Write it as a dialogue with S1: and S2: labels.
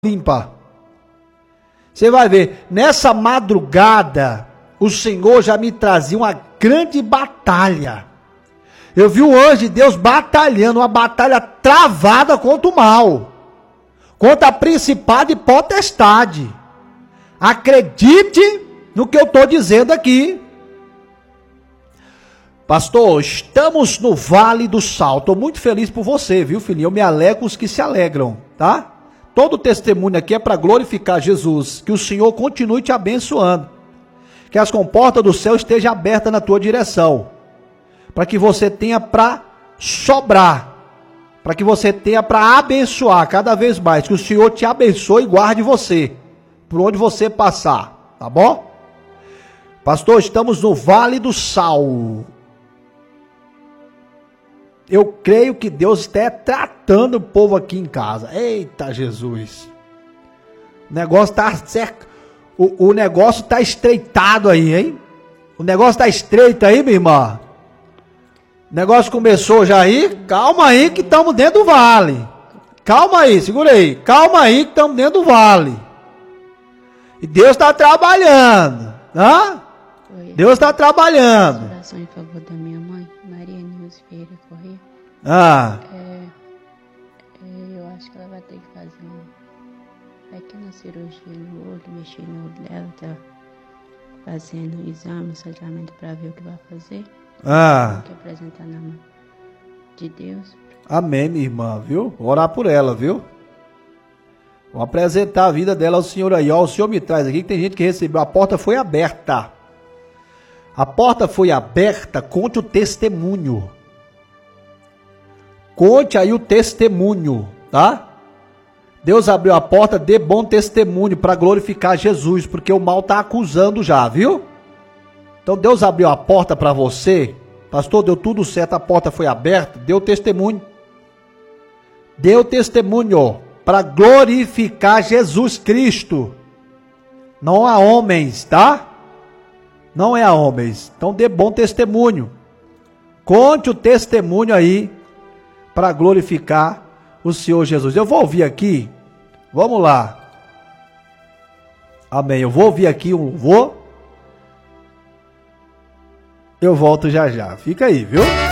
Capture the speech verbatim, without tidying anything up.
S1: limpa. Você vai ver, nessa madrugada, o Senhor já me trazia uma grande batalha. Eu vi o anjo de Deus batalhando, uma batalha travada contra o mal, contra a principado e potestade. Acredite no que eu estou dizendo aqui. Pastor, estamos no Vale do Sal. Estou muito feliz por você, viu, filhinho? Eu me alegro com os que se alegram, tá? Todo testemunho aqui é para glorificar Jesus. Que o Senhor continue te abençoando. Que as comportas do céu estejam abertas na tua direção. Para que você tenha para sobrar. Para que você tenha para abençoar cada vez mais. Que o Senhor te abençoe e guarde você. Por onde você passar. Tá bom? Pastor, estamos no Vale do Sal. Eu creio que Deus está tratando o povo aqui em casa. Eita Jesus. O negócio está certo. O, o negócio está estreitado aí, hein? O negócio está estreito aí, minha irmã. O negócio começou já aí. Calma aí que estamos dentro do vale. Calma aí, segura aí. Calma aí que estamos dentro do vale. E Deus está trabalhando. Hã? Deus está trabalhando.
S2: Oração em favor da minha mãe, Maria Nilce Vieira Corrêa.
S1: Ah.
S2: É, é, eu acho que ela vai ter que fazer uma pequena cirurgia no olho, mexer no olho dela, tá fazendo um exame, um sangramento para ver o que vai fazer.
S1: Ah.
S2: Tem que apresentar na mão de Deus.
S1: Amém, minha irmã, viu? Vou orar por ela, viu? Vou apresentar a vida dela ao Senhor aí. Ó, o Senhor me traz aqui que tem gente que recebeu. A porta foi aberta. A porta foi aberta, conte o testemunho. Conte aí o testemunho, tá? Deus abriu a porta, dê bom testemunho para glorificar Jesus, porque o mal está acusando já, viu? Então Deus abriu a porta para você. Pastor, deu tudo certo, a porta foi aberta, deu testemunho. Deu testemunho para glorificar Jesus Cristo. Não há homens, tá? Não é a homens. Então dê bom testemunho. Conte o testemunho aí para glorificar o Senhor Jesus. Eu vou ouvir aqui. Vamos lá. Amém. Eu vou ouvir aqui um vou. Eu volto já já. Fica aí, viu?